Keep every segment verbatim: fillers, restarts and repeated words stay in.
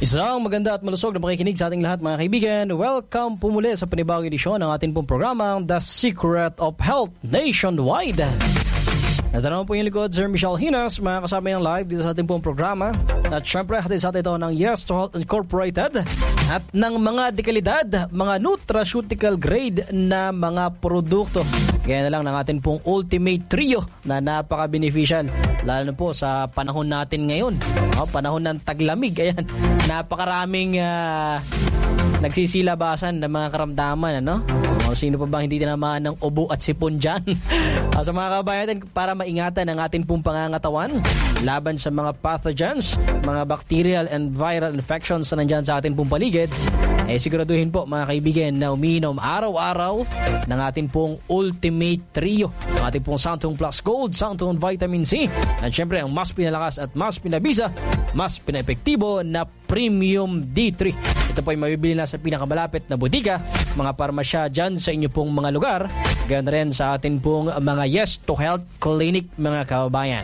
Isang maganda at malusog na pakikinig sa ating lahat mga kaibigan. Welcome po muli sa panibagong edisyon ng ating pong programang The Secret of Health Nationwide. Ito naman po yung likod, Sir Michelle Hinas, mga kasama yung live dito sa ating pong programa. At syempre, hatid sa atin ito ng Yes to Health Incorporated at ng mga dekalidad, mga nutraceutical grade na mga produkto. Kaya na lang ng ating pong Ultimate Trio na napaka-beneficial. Lalo na po sa panahon natin ngayon. Oh, panahon ng taglamig. Ayan, napakaraming uh, nagsisilabasan ng mga karamdaman. Ano? O, sino pa bang hindi tinamaan ng ubo at sipon dyan? Sa mga kabayan, para maingatan ang ating pong pangangatawan laban sa mga pathogens, mga bacterial and viral infections na nandyan sa ating pong paligid, eh siguraduhin po mga kaibigan na umiinom araw-araw ng ating pong Ultimate Trio, ang ating pong Santung Plus Gold, Santung Vitamin C, at syempre ang mas pinalakas at mas pinabisa, mas pinaepektibo na Premium D three. Ito po ay mabibili na sa pinakamalapit na butika, mga parmasya dyan sa inyo pong mga lugar, ganoon rin sa atin pong mga Yes to Health Clinic mga kababayan.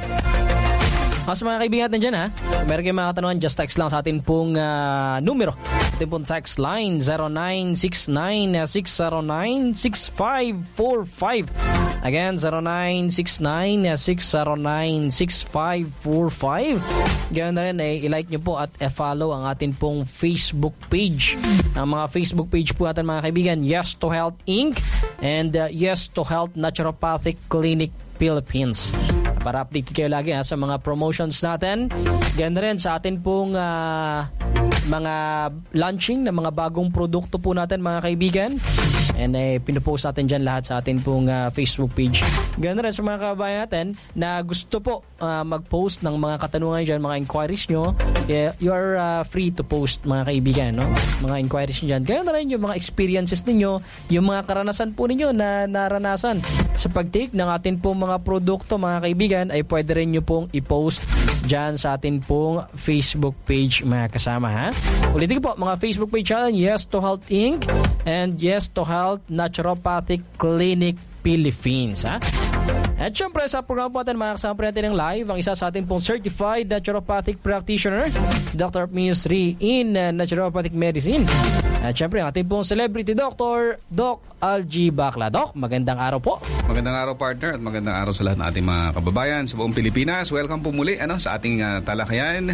Mas mga kaibigan natin dyan ha, meron kayong mga katanungan, just text lang sa atin pong uh, numero. Atin pong text line zero nine six nine six zero nine six five four five. Again, zero nine six nine six zero nine six five four five. Ganoon na rin eh, i-like nyo po at i-follow ang atin pong Facebook page. Ang mga Facebook page po natin mga kaibigan, Yes to Health Incorporated and uh, Yes to Health Naturopathic Clinic Philippines. Para update kayo lagi ha, sa mga promotions natin. Ganda rin sa atin pong uh, mga launching ng mga bagong produkto po natin mga kaibigan. And eh, pinupost natin dyan lahat sa atin pong uh, Facebook page. Ganda rin sa mga kabayan natin na gusto po uh, mag-post ng mga katanungan dyan, mga inquiries nyo. Yeah, you are uh, free to post mga kaibigan. No? Mga inquiries nyo dyan. Ganda rin yung mga experiences ninyo, yung mga karanasan po ninyo na naranasan sa pag-take ng atin pong mga produkto mga kaibigan, ay pwede rin nyo pong i-post dyan sa atin pong Facebook page mga kasama ha. Ulitin ko po, mga Facebook page natin, Yes to Health Incorporated and Yes to Health Naturopathic Clinic Philippines ha. At syempre sa programa po natin mga kasama po natin ng live ang isa sa ating pong Certified Naturopathic Practitioner, Doctor of Ministry in uh, Naturopathic Medicine. At syempre ang ating pong Celebrity Doctor, Doc Algie Bacla. Doc, magandang araw po. Magandang araw partner at magandang araw sa lahat ng ating mga kababayan sa buong Pilipinas. Welcome po muli ano, sa ating uh, talakayan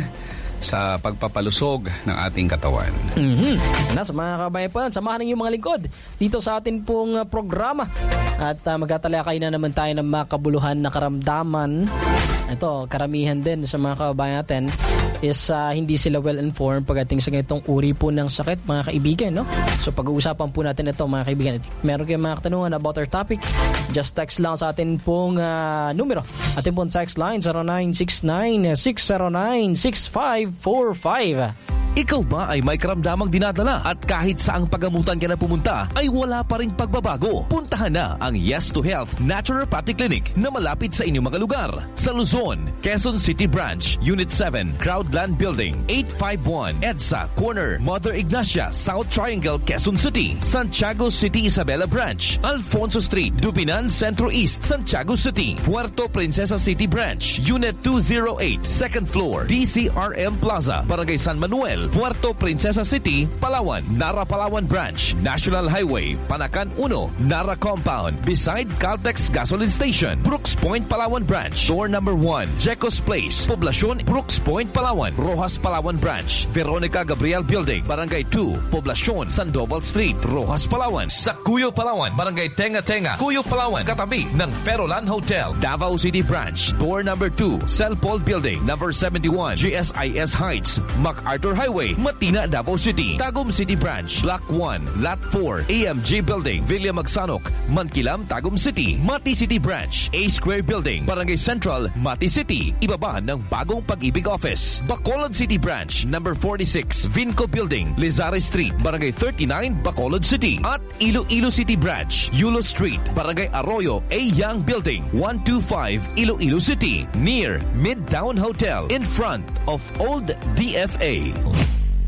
sa pagpapalusog ng ating katawan. Mm-hmm. Ano, sa mga kabayan po, samahan ng mga lingkod dito sa ating pong uh, programa. At uh, magtatalakay na naman tayo ng makabuluhan na karamdaman. Ito, karamihan din sa mga kababayan natin is uh, hindi sila well-informed pagdating sa ganitong uri po ng sakit, mga kaibigan. No? So pag-uusapan po natin ito, mga kaibigan. Meron kayong mga katanungan about our topic, just text lang sa atin pong uh, numero. Atin pong text line zero nine six nine six zero nine six five four five. Ikaw ba ay may karamdamang dinadala at kahit saang pagamutan ka na pumunta ay wala pa ring pagbabago? Puntahan na ang Yes to Health Naturopathic Clinic na malapit sa inyong mga lugar. Sa Luzon, Quezon City Branch, Unit seven, Crowdland Building, eight five one, EDSA, Corner, Mother Ignacia, South Triangle, Quezon City. Santiago City Isabela Branch, Alfonso Street, Dubinan, Centro East, Santiago City. Puerto Princesa City Branch, Unit two oh eight, second floor, D C R M Plaza, Barangay San Manuel, Puerto Princesa City, Palawan. Nara Palawan Branch, National Highway, Panacan one, Nara Compound, beside Caltex Gasoline Station. Brooks Point, Palawan Branch, door number one, Jecos Place, Poblacion, Brooks Point, Palawan. Rojas Palawan Branch, Veronica Gabriel Building, Barangay two, Poblacion, Sandoval Street, Rojas Palawan. Sa Cuyo Palawan, Barangay Tenga Tenga, Cuyo Palawan, katabi ng Ferolan Hotel. Davao City Branch, door number two, Celpol Building, number seventy-one, G S I S Heights, MacArthur Highway, Matina, Davao City. Tagum City Branch, Block one, Lot four, A M G Building, Villa Magsanok, Mankilam, Tagum City. Mati City Branch, A Square Building, Barangay Central, Mati City. Ibaba ng Bagong Pag-ibig Office. Bacolod City Branch, number forty-six, Vinco Building, Lizares Street, Barangay thirty-nine, Bacolod City. At Iloilo City Branch, Yulo Street, Barangay Arroyo, A Young Building, one twenty-five, Iloilo City. Near Midtown Hotel, in front of Old D F A.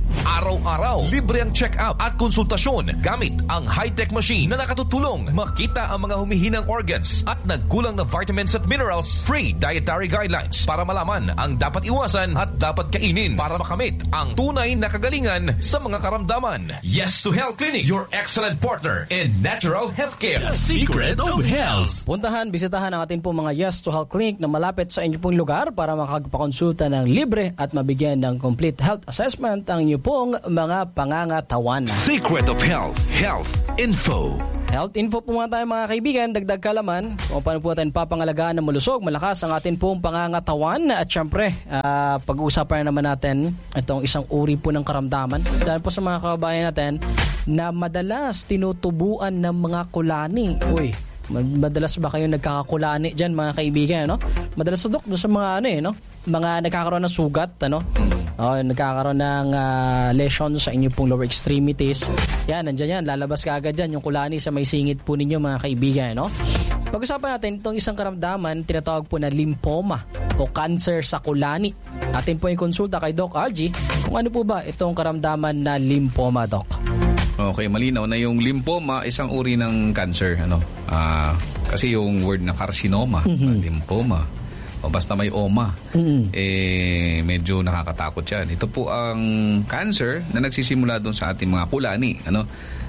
Araw-araw, libre ang check-up at konsultasyon gamit ang high-tech machine na nakatutulong makita ang mga humihinang organs at nagkulang na vitamins at minerals. Free dietary guidelines para malaman ang dapat iwasan at dapat kainin para makamit ang tunay na kagalingan sa mga karamdaman. Yes to Health Clinic, your excellent partner in natural healthcare. The Secret of Health. Puntahan, bisitahan ang atin po mga Yes to Health Clinic na malapit sa inyo pong lugar para makapagpakonsulta ng libre at mabigyan ng complete health assessment ang inyo pong mga pangangatawan. Secret of Health, Health Info. Health info po mga tayo mga kaibigan, dagdag kalaman kung paano po natin papangalagaan ng malusog, malakas ang atin pong pangangatawan. At syempre, uh, pag-uusapan naman natin itong isang uri po ng karamdaman. Dahil po sa mga kababayan natin na madalas tinutubuan ng mga kulani. Uy, madalas ba kayo nagkakakulani dyan mga kaibigan, no? Madalas tudok doon sa mga ano eh, no? Mga nagkakaroon ng sugat, ano? Oh, nagkakaroon ng uh, lesion sa inyo pong lower extremities. Yan, nandiyan yan. Lalabas ka agad dyan yung kulani sa may singit po ninyo mga kaibigan, no? Pag-usapan natin itong isang karamdaman, tinatawag po na lymphoma o cancer sa kulani. Atin po yung konsulta kay Doc R G kung ano po ba itong karamdaman na lymphoma, Doc. Okay, malinaw na yung lymphoma, isang uri ng cancer. Ano? Uh, kasi yung word na carcinoma, mm-hmm. lymphoma, o basta may oma, mm-hmm. eh, medyo nakakatakot yan. Ito po ang cancer na nagsisimula doon sa ating mga kulani. Ano?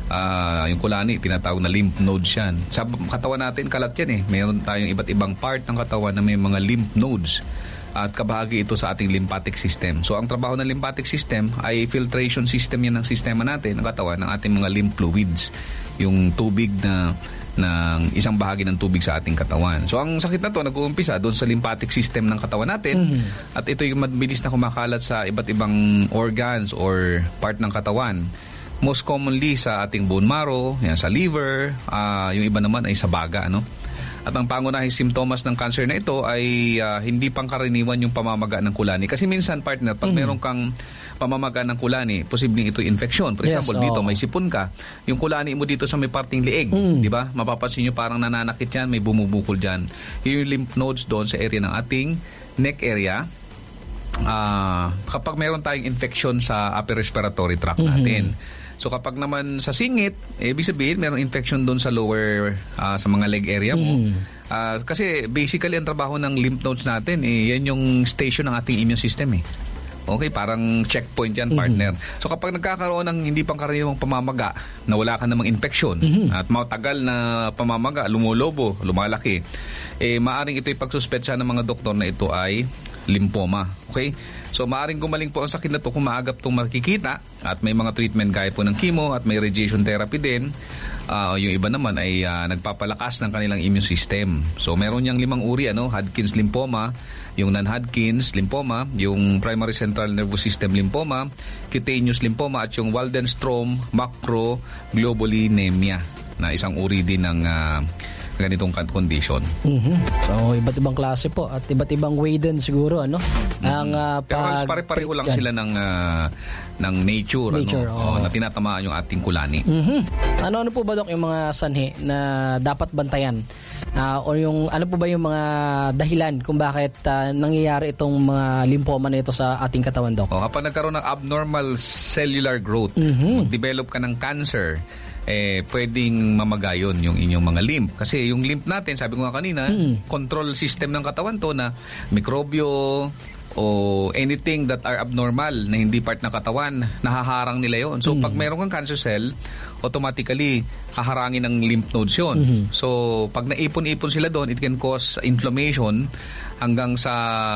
Uh, yung kulani, tinatawag na lymph nodes yan. Sa katawan natin, kalat yan eh. Mayroon tayong iba't ibang part ng katawan na may mga lymph nodes. At kabahagi ito sa ating lymphatic system. So, ang trabaho ng lymphatic system ay filtration system yan ng sistema natin, ng katawan, ng ating mga lymph fluids. Yung tubig na, ng isang bahagi ng tubig sa ating katawan. So, ang sakit na to nag-uumpisa doon sa lymphatic system ng katawan natin. Mm-hmm. At ito yung mabilis na kumakalat sa iba't ibang organs or part ng katawan. Most commonly sa ating bone marrow, yan, sa liver, uh, yung iba naman ay sa baga, ano? At ang pangunahing simptomas ng cancer na ito ay uh, hindi pangkaraniwan yung pamamaga ng kulani. Kasi minsan, partner, pag mm-hmm. meron kang pamamaga ng kulani, posibleng ito infection. For yes, example, oh. dito may sipon ka. Yung kulani mo dito sa may parting lieg, mm. di ba? Mapapansin nyo parang nananakit yan, may bumubukol dyan. Yung lymph nodes doon sa area ng ating neck area. Uh, kapag meron tayong infection sa upper respiratory tract natin. Mm-hmm. So kapag naman sa singit, eh, ibig sabihin merong infection doon sa lower, uh, sa mga leg area mo. Mm. Uh, kasi basically ang trabaho ng lymph nodes natin, eh, yan yung station ng ating immune system eh. Okay, parang checkpoint yan, partner. Mm-hmm. So kapag nagkakaroon ng hindi pangkaraniwang pamamaga, na wala ka namang infection, mm-hmm. at matagal na pamamaga, lumulobo, lumalaki, eh maaring ito'y pagsuspetsa ng mga doktor na ito ay lymphoma. Okay? So maaring gumaling po ang sakit na ito kung maagap itong makikita at may mga treatment gaya po ng chemo at may radiation therapy din. Uh, yung iba naman ay uh, nagpapalakas ng kanilang immune system. So meron niyang limang uri, ano? Hodgkin's lymphoma, yung non-Hodgkin's lymphoma, yung primary central nervous system lymphoma, cutaneous lymphoma at yung Waldenstrom macroglobulinemia na isang uri din ng uh, ganitong condition. Mm-hmm. So, iba't ibang klase po at iba't ibang way din siguro, ano? Mm-hmm. Ang uh, pero halos pare-pareho lang sila ng uh, ng nature, nature ano? oh. Oh, na tinatamaan yung ating kulani. Mm-hmm. Ano-ano po ba, Dok, yung mga sanhi na dapat bantayan? Uh, o yung ano po ba yung mga dahilan kung bakit uh, nangyayari itong mga lymphoma na ito sa ating katawan, Dok? Oh, kapag nagkaroon ng abnormal cellular growth, mm-hmm. mag-develop ka ng cancer, eh, pwedeng mamagayon yung inyong mga lymph. Kasi yung lymph natin, sabi ko nga kanina, mm. control system ng katawan to na mikrobyo o anything that are abnormal na hindi part ng katawan, nahaharang nila yon. So, mm. pag meron kang cancer cell, automatically, haharangin ng lymph nodes yun. Mm-hmm. So, pag naipon-ipon sila doon, it can cause inflammation hanggang sa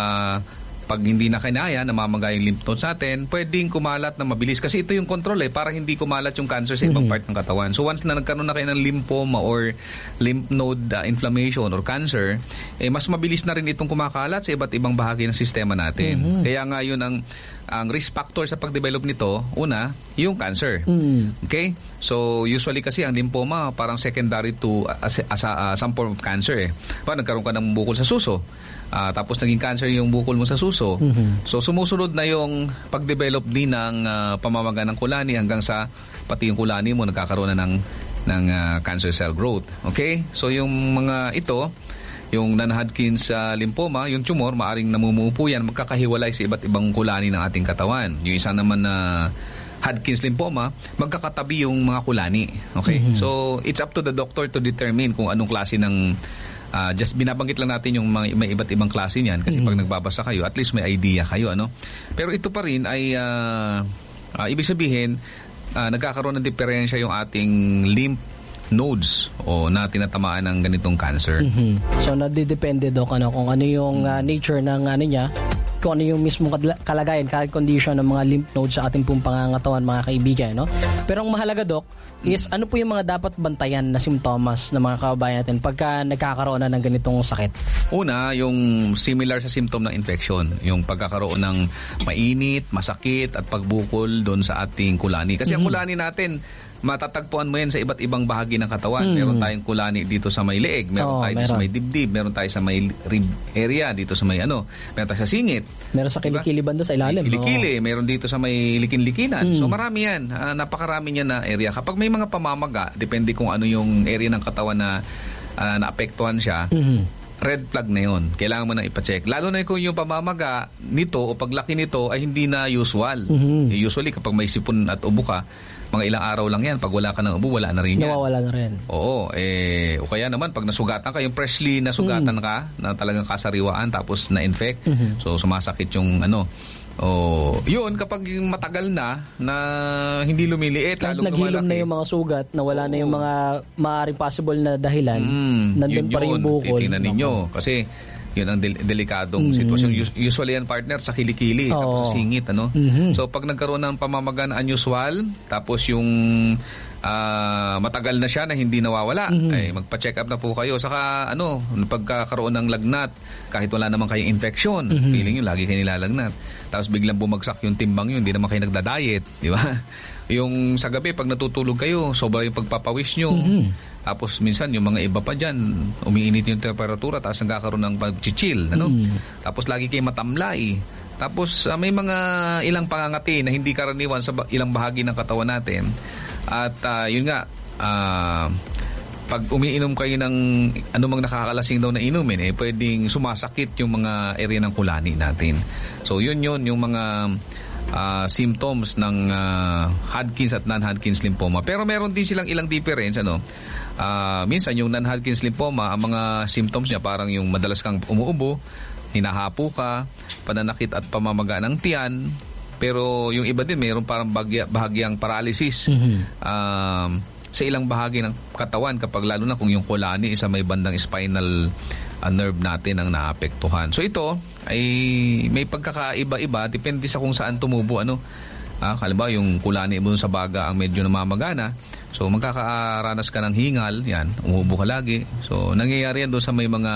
pag hindi na kinaya, namamaga yung lymph nodes natin, pwedeng kumalat na mabilis. Kasi ito yung control eh, para hindi kumalat yung cancer sa ibang mm-hmm. part ng katawan. So once na nagkaroon na kayo ng lymphoma or lymph node uh, inflammation or cancer, eh mas mabilis na rin itong kumakalat sa iba't ibang bahagi ng sistema natin. Mm-hmm. Kaya nga yun ang, ang risk factor sa pag-develop nito, una, yung cancer. Mm-hmm. Okay? So usually kasi ang lymphoma parang secondary to uh, as, as, uh, some form of cancer eh. Parang nagkaroon ka ng bukol sa suso. Uh, tapos naging cancer yung bukol mo sa suso. Mm-hmm. So sumusunod na yung pag-develop din ng uh, pamamaga ng kulani hanggang sa pati yung kulani mo nagkakaroon na ng, ng uh, cancer cell growth. Okay? So yung mga ito, yung non-Hodgkin's uh, lymphoma, yung tumor, maaring namumuo po yan, magkakahiwalay sa iba't ibang kulani ng ating katawan. Yung isa naman na Hodgkin's lymphoma, magkakatabi yung mga kulani. Okay? Mm-hmm. So, it's up to the doctor to determine kung anong klase ng Uh, just binabanggit lang natin yung mga, may iba't ibang klase niyan kasi mm-hmm. pag nagbabasa kayo, at least may idea kayo, ano. Pero ito pa rin ay uh, uh, ibig sabihin uh, nagkakaroon ng diferensya yung ating lymph nodes o na tinatamaan ng ganitong cancer. Mm-hmm. So nadidepende Doc ano kung ano yung uh, nature ng ano niya, kung ano yung mismong kalagayan, kahit condition ng mga lymph nodes sa ating pong pangangatawan, mga kaibigan, no? Pero ang mahalaga, Doc, is ano po yung mga dapat bantayan na simptomas ng mga kababayan natin pagka nagkakaroon na ng ganitong sakit? Una, yung similar sa symptom ng infection, yung pagkakaroon ng mainit, masakit at pagbukol doon sa ating kulani. Kasi mm-hmm. ang kulani natin, matatagpuan mo yan sa iba't ibang bahagi ng katawan. Mm. Meron tayong kulani dito sa may leeg, meron oh, tayo meron. sa may dibdib, meron tayo sa may rib area, dito sa may ano, meron tayo sa singit. Meron sa kilikili diba? Banda sa ilalim. Kilikili, oh. meron dito sa may likin-likinan. Mm. So marami yan, uh, napakarami yan na area. Kapag may mga pamamaga, depende kung ano yung area ng katawan na uh, naapektuhan siya, mm-hmm. red flag na yun. Kailangan mo na ipacheck. Lalo na kung yung pamamaga nito o paglaki nito ay hindi na usual. Mm-hmm. Usually kapag may sipon at ubo ka, mga ilang araw lang yan. Pag wala ka ng ubo, wala na rin yan. Nawawala na rin. Oo. Eh, o kaya naman, pag nasugatan ka, yung freshly nasugatan mm. ka, na talagang kasariwaan, tapos na-infect, mm-hmm. so sumasakit yung ano. O, yun, kapag yung matagal na, na hindi lumiliit, kahit lalong naghilom lumalaki. Na yung mga sugat, na wala Oo. na yung mga maaaring possible na dahilan, mm, nandun pa rin yung bukol. Titingnan ninyo. Kasi, yun ang del- delikadong mm-hmm. sitwasyon. Usually yan, partner, sa kilikili, oh. tapos sa singit, ano? Mm-hmm. So, pag nagkaroon ng pamamaga na unusual, tapos yung uh, matagal na siya na hindi nawawala, mm-hmm. ay magpa-check up na po kayo. Saka, ano, pagkakaroon ng lagnat, kahit wala naman kayong infection, mm-hmm. feeling nyo, lagi kayo nilalagnat. Tapos biglang bumagsak yung timbang yun, hindi naman kayo nagda-diet, di ba? Yung sa gabi, pag natutulog kayo, sobra yung pagpapawis nyo. Mm-hmm. Tapos minsan, yung mga iba pa dyan, umiinit yung temperatura, tapos nagkakaroon ng pag-chill. Ano? Mm-hmm. Tapos lagi kayo matamlay. Tapos uh, may mga ilang pangangati na hindi karaniwan sa ba- ilang bahagi ng katawan natin. At uh, yun nga, uh, pag umiinom kayo ng anumang nakakalasing daw na inumin, eh, pwedeng sumasakit yung mga area ng kulani natin. So yun yun, yung mga Uh, symptoms ng uh, Hodgkin's at non-Hodgkin's lymphoma. Pero meron din silang ilang difference, ano. Uh, minsan yung non-Hodgkin's lymphoma, ang mga symptoms niya parang yung madalas kang umuubo, hinahapo ka, pananakit at pamamaga ng tiyan. Pero yung iba din mayroon parang bahagya, bahagyang paralysis. Mm-hmm. Um, sa ilang bahagi ng katawan, kapag lalo na kung yung kulani isa may bandang spinal uh, nerve natin ang naapektuhan. So ito ay may pagkakaiba-iba, depende sa kung saan tumubo, ano. Ah, halimbawa yung kulani mo sa baga ang medyo namamagana, so magkakaranas ka ng hingal, yan, umuubo ka lagi. So nangyayari yan doon sa may mga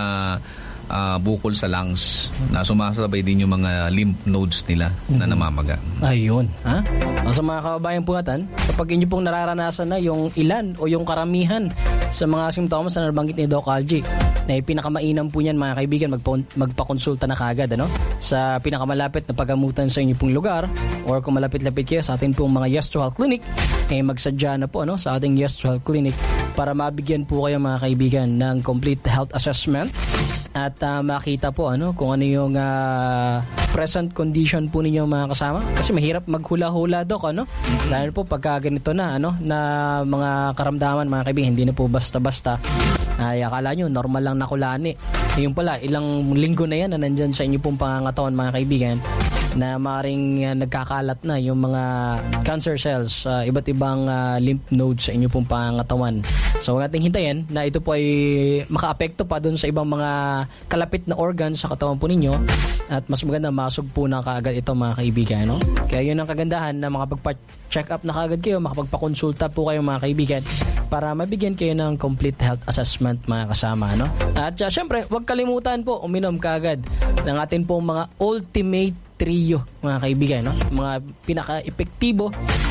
Uh, bukol sa lungs na sumasabay din yung mga lymph nodes nila mm-hmm. na namamaga. Ayun. Ha? Sa mga kababayan po natin, kapag inyo pong nararanasan na yung ilan o yung karamihan sa mga simptomas na nabanggit ni Doc Algie, na pinakamainam po niyan, mga kaibigan, magpa- magpakonsulta na kagad, ano? Sa pinakamalapit na pagamutan sa inyo pong lugar, or kung malapit-lapit kayo sa ating pong mga Yes to Health Clinic, eh magsadya na po, ano, sa ating Yes to Health Clinic para mabigyan po kayo, mga kaibigan, ng complete health assessment at uh, makita po ano kung ano yung uh, present condition po ninyo, mga kasama, kasi mahirap maghula-hula, Doc, ano, lalo po pagka ganito na ano na mga karamdaman, mga kaibigan, hindi na po basta-basta ay akala nyo normal lang na kulani, yung pala ilang linggo na yan na nandyan sa inyo pong pangangatawan, mga kaibigan, na maring uh, nagkakalat na yung mga cancer cells, uh, iba't ibang uh, lymph nodes sa inyo pong pangangatawan. So huwag nating hintayin na ito po ay makaapekto pa dun sa ibang mga kalapit na organs sa katawan po ninyo, at mas maganda masog po na kaagad ito, mga kaibigan, no? Kaya yun ang kagandahan na makapagpa-check up na kaagad kayo, makapagpa-konsulta po kayo, mga kaibigan, para mabigyan kayo ng complete health assessment, mga kasama, no? At uh, syempre, huwag kalimutan po uminom kaagad ng atin pong mga ultimate trio, mga kaibigan, no? Mga pinaka-epektibo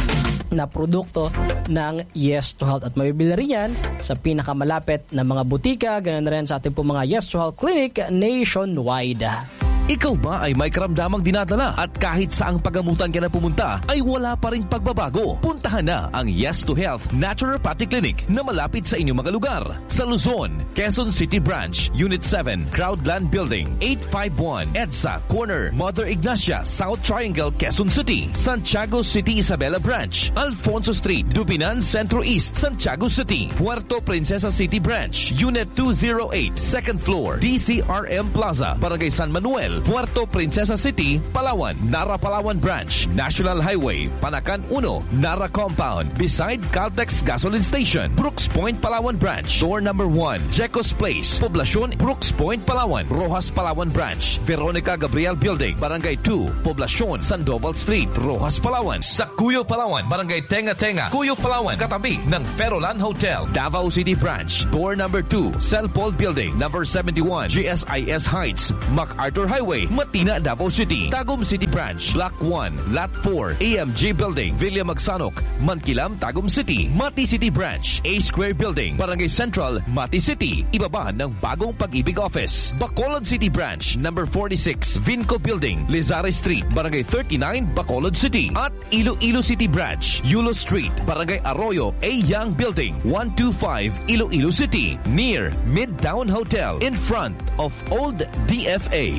na produkto ng Yes to Health, at mabibili rin yan sa pinakamalapit na mga butika, ganun na rin sa ating po mga Yes to Health Clinic nationwide. Ikaw ba ay may karamdamang dinadala at kahit saang pagamutan ka na pumunta ay wala pa ring pagbabago? Puntahan na ang Yes to Health Naturopathic Clinic na malapit sa inyong mga lugar. Sa Luzon, Quezon City Branch, Unit seven, Crowdland Building, eight fifty-one, EDSA, Corner, Mother Ignacia, South Triangle, Quezon City. Santiago City Isabela Branch, Alfonso Street, Dubinan, Centro East, Santiago City. Puerto Princesa City Branch, Unit two oh eight, second floor, D C R M Plaza, Barangay San Manuel, Puerto Princesa City, Palawan. Nara Palawan Branch, National Highway, Panacan one, Nara Compound, beside Caltex Gasoline Station. Brooks Point Palawan Branch, door number one, Jecos Place, Poblacion, Brooks Point Palawan. Rojas Palawan Branch, Veronica Gabriel Building, Barangay two, Poblacion, Sandoval Street, Rojas Palawan. Sa Cuyo Palawan, Barangay Tenga Tenga, Cuyo Palawan, katabi ng Ferolan Hotel. Davao City Branch, door number two, Cell Paul Building, number seventy-one, G S I S Heights, MacArthur Highway, Matina, Davao City. Tagum City Branch, Block one, Lot four, A M G Building, Villa Magsanok, Mankilam, Tagum City. Mati City Branch, A Square Building, Barangay Central, Mati City, ibaba ng Bagong Pag-ibig Office. Bacolod City Branch, number forty-six, Vinco Building, Lizare Street, Barangay thirty-nine, Bacolod City. At Iloilo City Branch, Yulo Street, Barangay Arroyo, A Young Building, one twenty-five, Iloilo City, near Midtown Hotel, in front of Old D F A.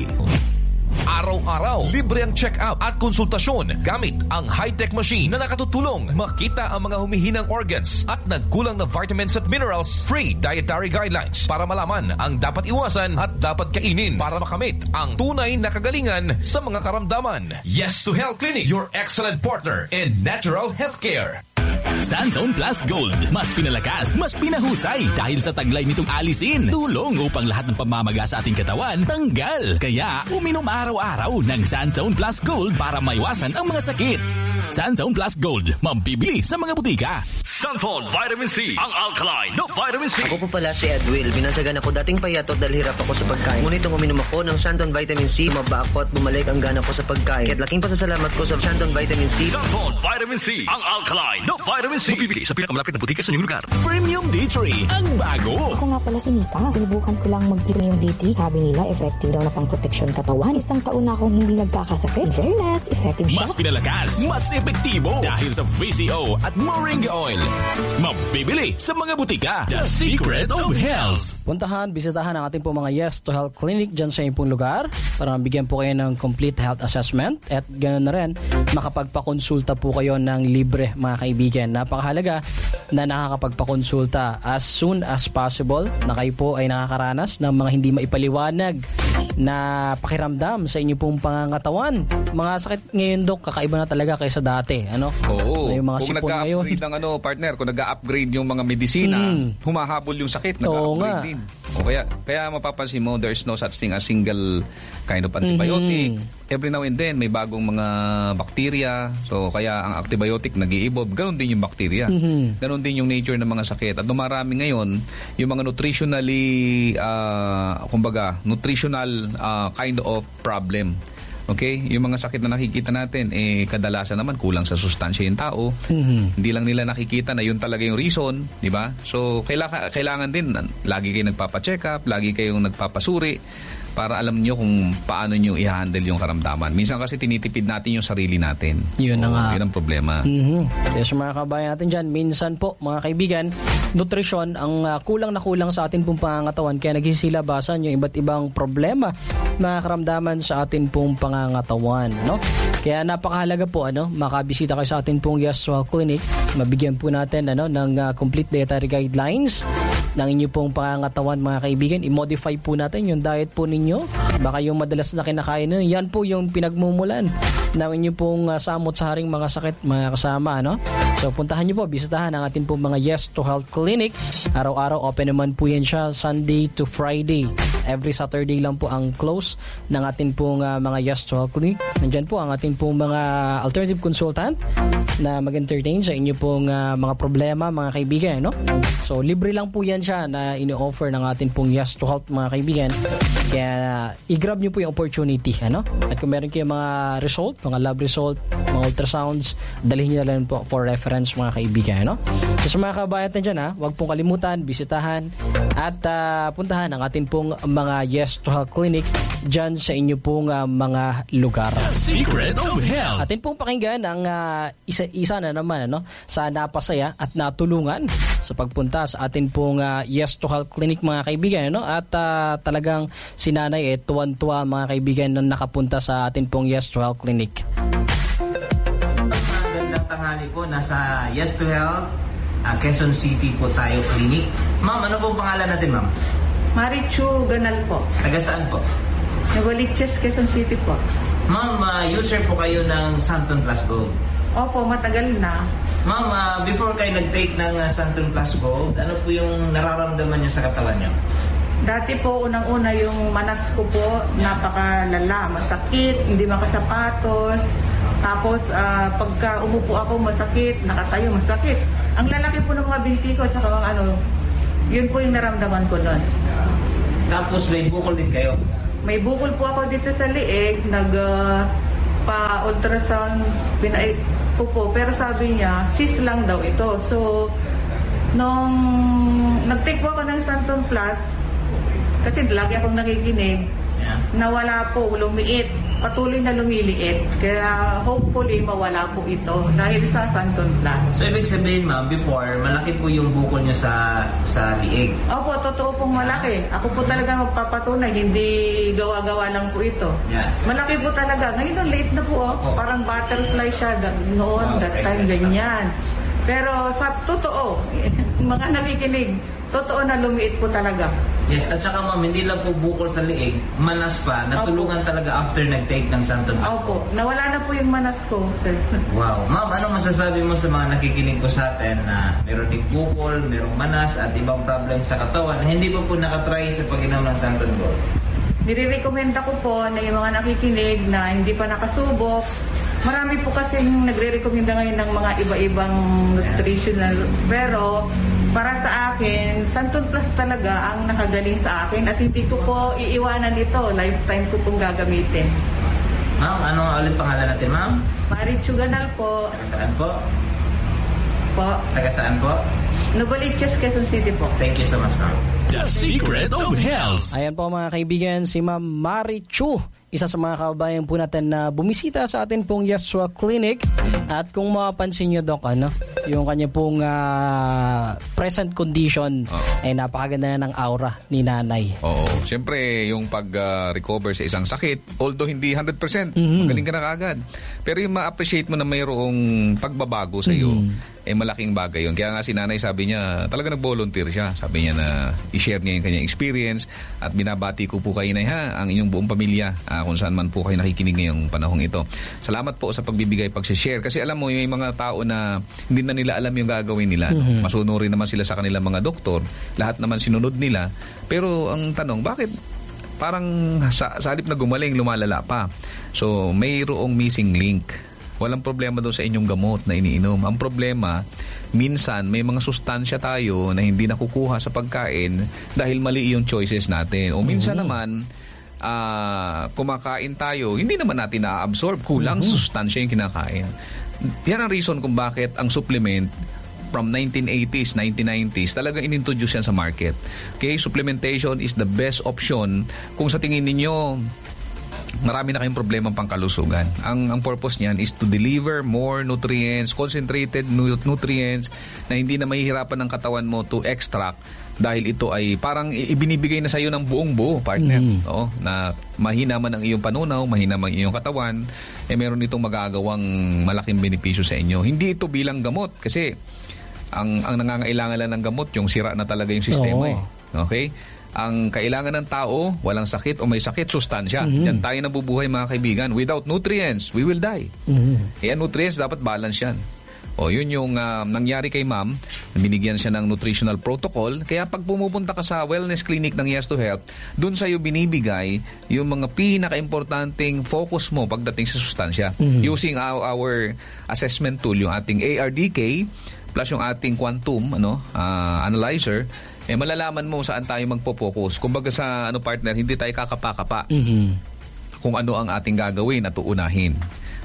Araw-araw, libre ang check-up at konsultasyon gamit ang high-tech machine na nakatutulong makita ang mga humihinang organs at nagkulang na vitamins at minerals. Free dietary guidelines para malaman ang dapat iwasan at dapat kainin para makamit ang tunay na kagalingan sa mga karamdaman. Yes to Health Clinic, your excellent partner in natural healthcare. Santone Plus Gold. Mas pinalakas, mas pinahusay dahil sa taglay nitong alisin. Tulong upang lahat ng pamamaga sa ating katawan tanggal. Kaya uminom araw-araw ng Santone Plus Gold para maiwasan ang mga sakit. Santone Plus Gold, mambibili sa mga butika. Santone Vitamin C, ang alkaline na vitamin C. Ako po pala si Edwil. Binansagan ako dating payatot dahil hirap ako sa pagkain. Ngunit nung uminom ako ng Santone Vitamin C, maba ako at bumalik ang gana ko sa pagkain. Kaya't laking pasasalamat ko sa Santone Vitamin C. Santone Vitamin C, ang alkaline na vitamin C. Mabibili sa pinakamalapit na butika sa inyong lugar. Premium D three, ang bago. Ako nga pala si Mika. Sinubukan ko lang mag-Premium D three. Sabi nila, effective daw na pang protection katawan. Isang taon na akong hindi nagkakasakit. In fairness, effective siya. Mas pinalakas, mas epektibo dahil sa V C O at Moringa Oil. Mabibili sa mga butika. The Secret of Health. Puntahan, bisitahan ang ating po mga Yes to Health Clinic dyan sa inyong pong lugar para mabigyan po kayo ng complete health assessment at ganoon na rin makapagpakonsulta po kayo ng libre, mga kaibigan. Napakahalaga na nakakapagpakonsulta as soon as possible na kayo po ay nakakaranas ng mga hindi maipaliwanag na pakiramdam sa inyong pong pangangatawan. Mga sakit ngayon, Dok, kakaiba na talaga kaysa dati. Ano? Oo. Yung mga kung sipon ngayon. nag-upgrade ng ano, partner, kung nag-upgrade yung mga medisina, mm. humahabol yung sakit, Oo nag-upgrade nga. din. O kaya, kaya mapapansin mo, there's no such thing as single kind of antibiotic. Mm-hmm. Every now and then, may bagong mga bakterya. So, kaya ang antibiotic nag-i-evolve. Ganon din yung bakterya. Mm-hmm. Ganon din yung nature ng mga sakit. At dumarami ngayon, yung mga nutritionally, uh, kumbaga, nutritional uh, kind of problem. Okay? Yung mga sakit na nakikita natin, eh, kadalasan naman kulang sa sustansya yung tao. Mm-hmm. Hindi lang nila nakikita na yun talaga yung reason, di ba? So, kailangan, kailangan din, lagi kayo nagpapacheck up, lagi kayong nagpapasuri, para alam nyo kung paano nyo i-handle yung karamdaman. Minsan kasi tinitipid natin yung sarili natin. Yun na nga. Yun ang problema. Mm-hmm. Kaya sa mga kabayan natin dyan, minsan po, mga kaibigan, nutrisyon ang uh, kulang na kulang sa atin pong pangangatawan. Kaya nagsisilabasan yung iba't ibang problema na karamdaman sa atin pong pangangatawan. No? Kaya napakahalaga po, ano, makabisita kayo sa atin pong Yes to Health Clinic. Mabigyan po natin ano, ng uh, complete dietary guidelines ng inyo pong pangangatawan, mga kaibigan. I-modify po natin yung diet po ninyo. Baka yung madalas na kinakain nyo, yan po yung pinagmumulan ng inyo pong uh, samot-saring mga sakit, mga kasama, no? So puntahan nyo po, bisitahan ang atin pong mga Yes to Health Clinic. Araw-araw open naman po yan siya, Sunday to Friday. Every Saturday lang po ang close ng atin pong uh, mga Yes to Health Clinic. Nandyan po ang atin pong mga alternative consultant na mag-entertain sa inyo pong uh, mga problema, mga kaibigan, no? So libre lang po yan siya na ini-offer ng atin pong Yes to Health, mga kaibigan. Kaya uh, i-grab nyo po yung opportunity, ano? At kung meron kayong mga result, mga lab result, mga mga ultrasounds, dalhin niyo lang po for reference mga kaibigan, no? So sa mga kabayan natin dyan, ha, huwag pong kalimutan, bisitahan at uh, puntahan ang atin pong mga Yes to Health Clinic dyan sa inyo pong uh, mga lugar. The Secret of Health. Atin pong pakinggan ang uh, isa-isa na naman, ano, sa napasaya at natulungan sa pagpunta sa atin pong uh, Yes to Health Clinic mga kaibigan, no? At uh, talagang si Nanay eh, tuwan-tuwa mga kaibigan na nakapunta sa atin pong Yes to Health Clinic. Magandang tanghali po, nasa Yes to Health, uh, Quezon City po tayo clinic. Ma'am, ano pong pangalan natin, ma'am? Marichu Ganal po. Taga saan po? Nagwaliches, Quezon City po. Ma'am, uh, user po kayo ng Santon Plus Gold. Opo, matagal na. Ma'am, uh, before kayo nag-take ng uh, Santon Plus Gold, ano po yung nararamdaman nyo sa katawan nyo? Dati po, unang-una yung manas ko po, napakalala, masakit, hindi makasapatos. Tapos, uh, pagka umupo ako, masakit, nakatayo, masakit. Ang lalaki po ng mga binti ko, tsaka mga ano, yun po yung naramdaman ko nun. Tapos may bukol din kayo? May bukol po ako dito sa liig, nag uh, pa-ultrasound, binait ko po, pero sabi niya, cis lang daw ito. So, nung nag-take po ako ng Santon Plus, kasi lagi akong nakikinig, yeah, nawala po, lumiit. Patuloy na lumiliit. Kaya hopefully mawala po ito dahil sa Santon Plus. So ibig sabihin, ma'am, before, malaki po yung bukol nyo sa sa liig? Opo, totoo pong malaki. Ako po talaga magpapatunay, hindi gawa-gawa lang po ito. Yeah. Malaki po talaga. Ngayon, late na po, oh. Oh. Parang butterfly siya noon, oh, that time, ganyan. Pero sa totoo, mga nakikinig, totoo na lumiit po talaga. Yes, at saka ma'am, hindi lang po bukol sa liig, manas pa, natulungan Opo. Talaga after nag-take ng Santon Plus. Opo, nawala na po yung manas ko, sir. Wow. Ma'am, anong masasabi mo sa mga nakikinig ko sa atin na meron ding bukol, merong manas at ibang problem sa katawan na hindi pa po nakatry sa pag-inom ng Santon Gold? Nire-recommenda ko po na yung mga nakikinig na hindi pa nakasubok. Marami po kasing nagre-recommenda ngayon ng mga iba-ibang nutritional. Pero para sa akin, Santon Plus talaga ang nakagaling sa akin at hindi ko po iiwanan ito. Lifetime ko pong gagamitin. Ma'am, ano ulit pangalan natin, ma'am? Marichu Ganal po. Taga saan po? Po. Taga saan po? Novaliches, Quezon City po. Thank you so much, ma'am. The Secret of Health. Ayan po mga kaibigan, si Ma'am Marichu, isa sa mga kababayan po natin na bumisita sa atin pong Yes to Health Clinic. At kung mapapansin nyo, Doc, ano, yung kanya pong uh, present condition, oo, ay napakaganda na ng aura ni Nanay. Oo. Siyempre, yung pag-recover uh, sa isang sakit, although hindi one hundred percent, mm-hmm, magaling ka na kaagad. Pero yung ma-appreciate mo na mayroong pagbabago sa iyo, mm-hmm, eh malaking bagay yun. Kaya nga si Nanay, sabi niya, talaga nag-volunteer siya. Sabi niya na i-share niya yung kanyang experience at binabati ko po kayo na ha, ang inyong buong pamilya uh, kung saan man po kayo nakikinig ngayong panahong ito. Salamat po sa pagbibigay, pag-share. Kasi alam mo, may mga tao na hindi na nila alam yung gagawin nila. Mm-hmm. Masunurin naman sila sa kanilang mga doktor. Lahat naman sinunod nila. Pero ang tanong, bakit parang sa, sa halip na gumaling, lumalala pa? So, mayroong missing link. Walang problema daw sa inyong gamot na iniinom. Ang problema, minsan may mga sustansya tayo na hindi nakukuha sa pagkain dahil mali yung choices natin. O minsan mm-hmm. naman, uh, kumakain tayo, hindi naman natin na-absorb. Kulang mm-hmm. sustansya yung kinakain. Yan ang reason kung bakit ang supplement from nineteen eighties, nineteen nineties, talagang inintroduce yan sa market. Okay, supplementation is the best option kung sa tingin ninyo marami na kayong problema pangkalusugan. Ang ang purpose niyan is to deliver more nutrients, concentrated nutrients na hindi na mahihirapan ng katawan mo to extract dahil ito ay parang ibinibigay na sa iyo ng buong buo, partner. Mm. Oo, na mahina man ang iyong panunaw, mahina man ang iyong katawan, eh meron itong magagawang malaking benepisyo sa inyo. Hindi ito bilang gamot kasi ang ang nangangailangan lang ng gamot yung sira na talaga yung sistema. Oh. Eh. Okay? Ang kailangan ng tao, walang sakit o may sakit, sustansya. Mm-hmm. Diyan tayo nabubuhay mga kaibigan. Without nutrients, we will die. Mm-hmm. Kaya nutrients, dapat balance yan. O yun yung uh, nangyari kay ma'am, binigyan siya ng nutritional protocol. Kaya pag pumupunta ka sa wellness clinic ng Yes to Health, dun sa'yo binibigay yung mga pinaka-importanting focus mo pagdating sa sustansya. Mm-hmm. Using our, our assessment tool, yung ating A R D K, plus yung ating quantum ano uh, analyzer, eh malalaman mo saan tayo magpo-focus. Kumbaga sa ano partner, hindi tayo kakapa-kapa. Mm-hmm. Kung ano ang ating gagawin at uunahin.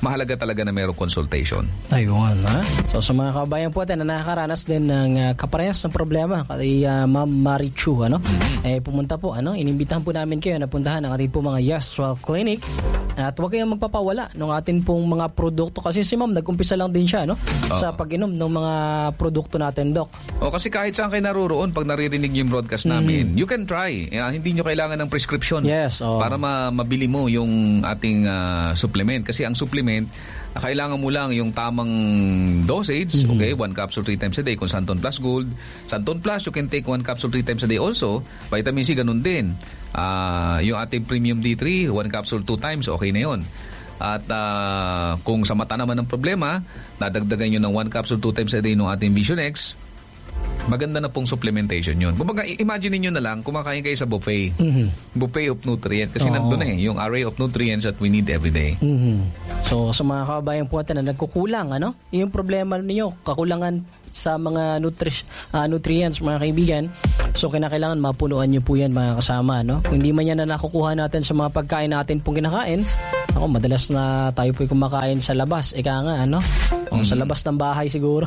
mahalaga talaga na mayroong consultation. Ayun, ha? So sa mga kabayan po natin na nakakaranas din ng uh, kaparehas ng problema kay uh, Ma'am Marichu, ano? Mm-hmm. Eh pumunta po, ano? Inimbitahan po namin kayo na puntahan ang ating po mga Yes to Health Clinic at huwag kayong magpapawala ng ating pong mga produkto kasi si Ma'am nag-umpisa lang din siya, no? Uh-huh. Sa pag-inom ng mga produkto natin, Doc. O kasi kahit saan kayo naruroon pag naririnig yung broadcast namin, mm-hmm. you can try. Uh, hindi nyo kailangan ng prescription. Yes, oh. Para ma- mabili mo yung ating uh, supplement kasi ang supplement kailangan mo lang yung tamang dosage, mm-hmm. okay? One capsule three times a day kung Santon Plus Gold. Santon Plus, you can take one capsule three times a day also. Vitamin C, ganun din. Uh, yung ating Premium D three, one capsule two times, okay na yun. At uh, kung sa mata naman ang problema, nadagdagan nyo ng one capsule two times a day ng ating Vision X, maganda na pong supplementation yun. Kumbaga, imagine niyo na lang, kumakain kayo sa buffet. Mm-hmm. Buffet of nutrients. Kasi oh. nandun eh, yung array of nutrients that we need every day. Mm-hmm. So, sa mga kababayan po natin na nagkukulang, ano? Yung problema niyo, kakulangan sa mga nutri- uh, nutrients, mga kaibigan. So, kinakailangan mapunuan niyo po yan, mga kasama, no? Kung hindi man yan na nakukuha natin sa mga pagkain natin pong kinakain, ako, madalas na tayo po'y kumakain sa labas. Ika nga, ano? O, mm-hmm. sa labas ng bahay siguro.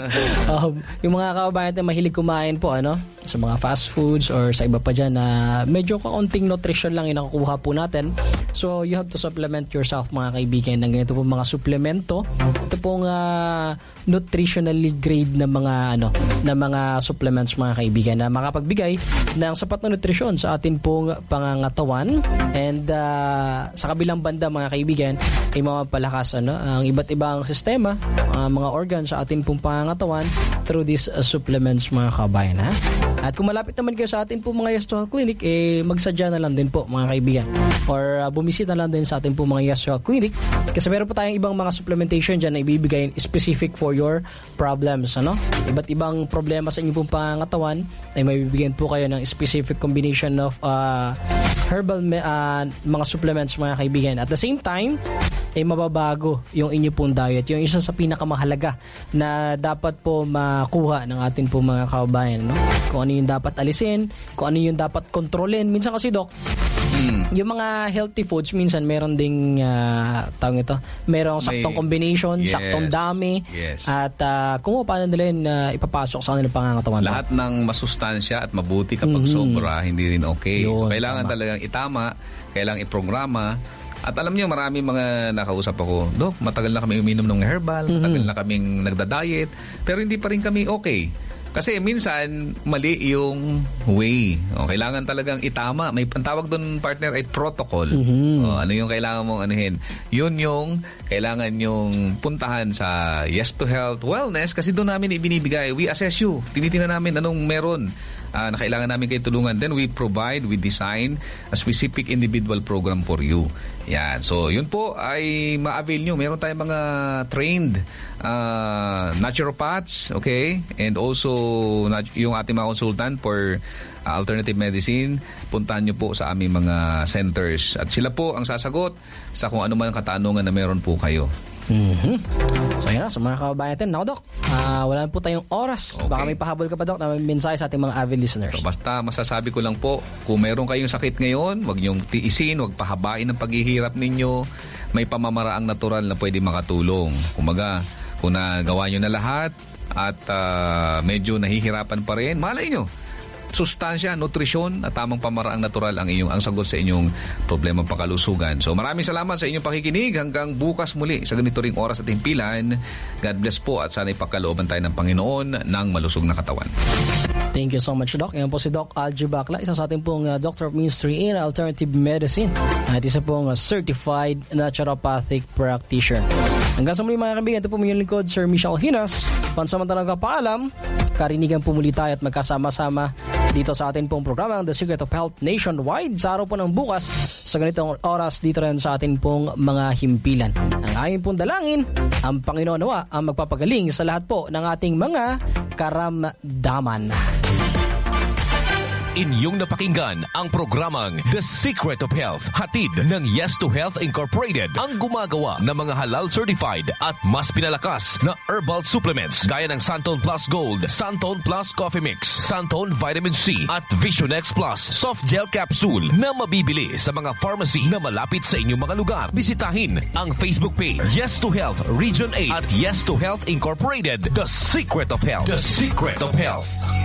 um, yung mga kababayan natin mahilig kumain po, ano? Sa mga fast foods or sa iba pa dyan na medyo kaunting nutrition lang yung nakukuha po natin. So, you have to supplement yourself, mga kaibigan, ng ganito po mga suplemento. Ito pong uh, nutritionally grade na mga, ano, na mga supplements, mga kaibigan, na makapagbigay ng sapat na nutrisyon sa atin pong pangangatawan. And uh, sa kabilang banda, mga kaibigan, ay mapapalakas, ano, ang iba't ibang sistema, uh, mga organs sa atin pong pangangatawan through these uh, supplements, mga kabayan, ha? At kung malapit naman kayo sa atin po mga Yes to Health Clinic, eh magsadya na lang din po, mga kaibigan. Or uh, bumisita na lang din sa atin po mga Yes to Health Clinic. Kasi meron po tayong ibang mga supplementation dyan na ibibigay specific for your problems, ano? Iba't ibang problema sa inyong pong pangangatawan ay may bibigyan po kayo ng specific combination of uh, herbal uh, mga supplements, mga kaibigan. At the same time, ay mababago yung inyo pong diet. Yung isa sa pinakamahalaga na dapat po makuha ng atin po mga kababayan, no? Kung ano yung dapat alisin, kung ano yung dapat kontrolin. Minsan kasi, Doc, hmm. yung mga healthy foods, minsan meron ding uh, tawag ito, merong May, saktong combination, yes, saktong dami, yes. at uh, kung paano nila yun uh, ipapasok sa kanilang pangangatawan. Lahat ng masustansya at mabuti kapag mm-hmm. sobra, hindi rin okay. Yun, kailangan tama. Talagang itama, kailangan iprograma. At alam niyo, marami mga nakausap ako, Dok, matagal na kami uminom ng herbal, mm-hmm. matagal na kaming nagda-diet, pero hindi pa rin kami okay. Kasi minsan, mali yung way. O, kailangan talagang itama. May pantawag doon, partner, ay protocol. Mm-hmm. O, ano yung kailangan mong anuhin? Yun yung kailangan yung puntahan sa Yes to Health Wellness kasi doon namin ibinibigay. We assess you. Tinitingnan namin anong meron uh, na kailangan namin kayo tulungan. Then we provide, we design a specific individual program for you. Yan. So, yun po ay ma-avail nyo. Meron tayong mga trained uh, naturopaths, okay? And also, yung ating mga consultant for uh, alternative medicine, puntahan nyo po sa aming mga centers. At sila po ang sasagot sa kung ano man ang katanungan na meron po kayo. Mm-hmm. So yun na, sa mga kababayan natin, naku Dok, uh, wala po tayong oras. Okay. Baka may pahabol ka pa, Dok, na may mensahe sa ating mga avid listeners. So, basta masasabi ko lang po, kung meron kayong sakit ngayon, wag niyong tiisin, wag pahabain ang paghihirap ninyo. May pamamaraang natural na pwede makatulong. Kumaga, kung nagawa nyo na lahat at uh, medyo nahihirapan pa rin, malay nyo, sustansya, nutrisyon at tamang pamaraang natural ang inyong ang sagot sa inyong problemang pangkalusugan. So maraming salamat sa inyong pakikinig. Hanggang bukas muli sa ganito ring oras at himpilan. God bless po at sana'y pagkalooban tayo ng Panginoon ng malusog na katawan. Thank you so much, Doc. Yan po si Doc Algie Bacla, isa sa ating pong uh, Doctor of Ministry in Alternative Medicine at isa pong uh, Certified Naturopathic Practitioner. Hanggang sa muli mga kaibigan, ito po yung lingkod, Sir Michelle Hinas. Pansamantalang kapaalam, karinigan po muli tayo at magkasama-sama dito sa atin pong programa The Secret of Health Nationwide sa araw po ng bukas sa ganitong oras dito rin sa atin pong mga himpilan. Ang aking pong dalangin, ang Panginoon nawa ang magpapagaling sa lahat po ng ating mga karamdaman. Inyong napakinggan ang programang The Secret of Health, hatid ng Yes to Health Incorporated, ang gumagawa ng mga halal certified at mas pinalakas na herbal supplements gaya ng Santon Plus Gold, Santon Plus Coffee Mix, Santon Vitamin C at Vision X Plus Soft Gel Capsule na mabibili sa mga pharmacy na malapit sa inyong mga lugar. Bisitahin ang Facebook page Yes to Health Region eight at Yes to Health Incorporated, The Secret of Health. The Secret of Health.